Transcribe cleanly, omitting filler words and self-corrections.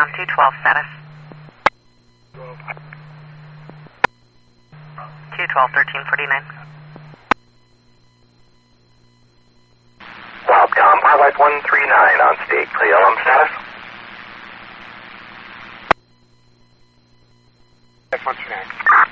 Tom 212 status. 212 1349. Wildcom, Pilot 139 on state. KLM status. X139.